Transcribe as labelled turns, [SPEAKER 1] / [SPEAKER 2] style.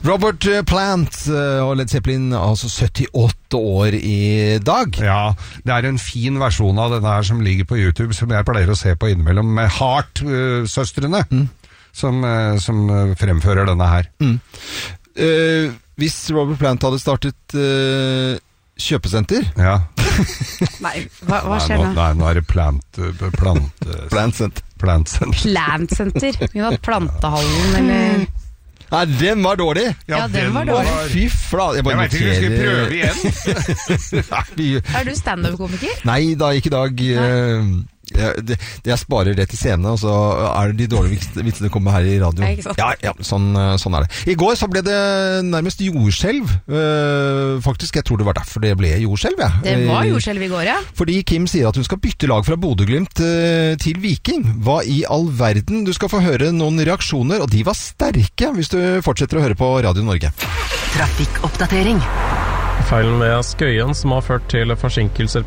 [SPEAKER 1] Robert Plant og Led Zeppelin, altså 78 år i dag.
[SPEAKER 2] Ja, det en fin versjon av denne her som ligger på YouTube, som jeg pleier å se på innimellom, med Hart-søstrene, som fremfører denne her.
[SPEAKER 1] Hvis Robert Plant hadde startet kjøpesenter...
[SPEAKER 2] Ja.
[SPEAKER 3] Nei, hva skjer nå?
[SPEAKER 2] Nei, nå det
[SPEAKER 1] Plantcenter.
[SPEAKER 3] Plantsenter. Vi har hatt Plantehallen, eller...
[SPEAKER 1] Nei, den var dårlig.
[SPEAKER 3] Ja, den var dårlig.
[SPEAKER 1] Fy flate.
[SPEAKER 2] Jeg vet ikke, skal vi prøve igjen?
[SPEAKER 3] Du stand-up-komiker?
[SPEAKER 1] Nei, da ikke i dag. Jeg sparer det til scene, og så det de dårlige vitsene kommer her i radio. Ja, sånn det. I går så ble det nærmest jordskjelv. Faktisk, jeg tror det var derfor det ble jordskjelv. Ja.
[SPEAKER 3] Det var jordskjelv i går, ja.
[SPEAKER 1] Fordi Kim sier at hun skal bytte lag fra Bodø/Glimt til Viking. Hva i all verden? Du skal få høre noen reaksjoner, og de var sterke hvis du fortsetter å høre på Radio Norge.
[SPEAKER 4] Trafikkoppdatering.
[SPEAKER 5] Feilen ved Skøyen som har ført til forsinkelser